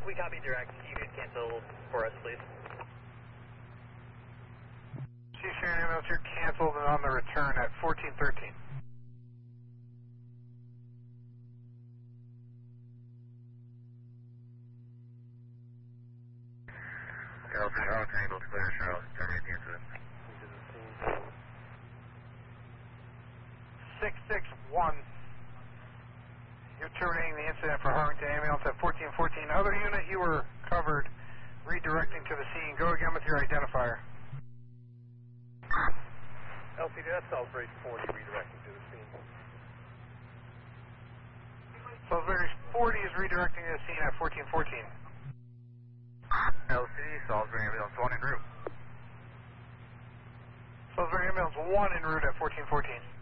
We copy direct. You can cancel for us, please. Sharon ambulance, you're canceled and on the return at 1413. LC Hawk Triangle to clear Charlotte, terminate the incident. 661. You're terminating the incident for Harrington ambulance at 1414. Other unit, you were covered, redirecting to the scene. Go again with your identifier. LCD, that's Salisbury 40 redirecting to the scene. Salisbury 40 is redirecting to the scene at 1414. LCD, Salisbury ambulance 1 en route. Salisbury ambulance 1 en route at 1414.